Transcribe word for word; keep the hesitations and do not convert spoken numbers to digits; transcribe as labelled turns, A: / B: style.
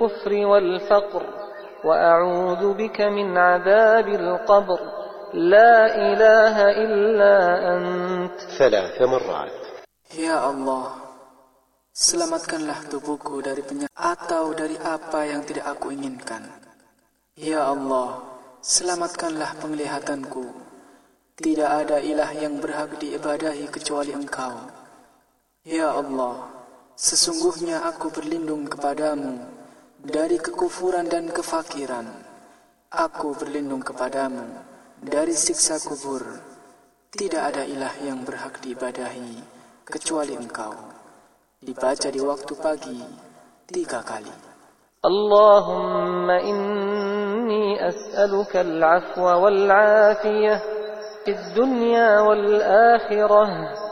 A: الكفر والفقر وأعوذ بك من عذاب القبر لا إله إلا أنت
B: ثلاث مرات.
C: Ya Allah, selamatkanlah tubuhku dari penyakit atau dari apa yang tidak aku inginkan. Ya Allah, selamatkanlah penglihatanku. Tidak ada ilah yang berhak diibadahi kecuali Engkau. Ya Allah, sesungguhnya aku berlindung kepadamu dari kekufuran dan kefakiran. Aku berlindung kepadamu dari siksa kubur. Tidak ada ilah yang berhak diibadahi kecuali Engkau. Dibaca di waktu pagi tiga kali.
A: Allahumma inni as'aluka al-'afwa wal-'afiyah في الدنيا والآخرة